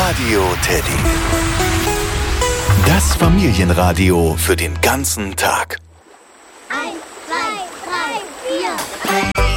Radio Teddy. Das Familienradio für den ganzen Tag. 1, 2, 3, 4.